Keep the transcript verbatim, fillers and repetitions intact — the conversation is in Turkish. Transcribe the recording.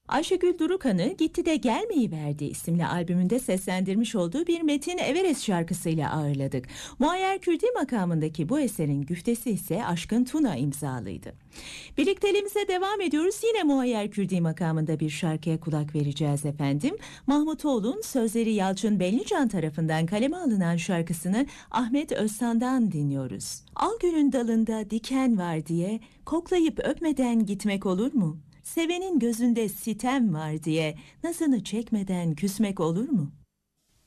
Ayşegül Durukan'ı Gitti de Gelmeyiverdi isimli albümünde seslendirmiş olduğu bir Metin Everest şarkısıyla ağırladık. Muayyer Kürdi makamındaki bu eserin güftesi ise Aşkın Tuna imzalıydı. Birlikteliğimize devam ediyoruz. Yine Muayyer Kürdi makamında bir şarkıya kulak vereceğiz efendim. Mahmut Oğlu'nun sözleri Yalçın Benlican tarafından kaleme alınan şarkısını Ahmet Özsan'dan dinliyoruz. Al gülün dalında diken var diye koklayıp öpmeden gitmek olur mu? Sevenin gözünde sitem var diye nazını çekmeden küsmek olur mu?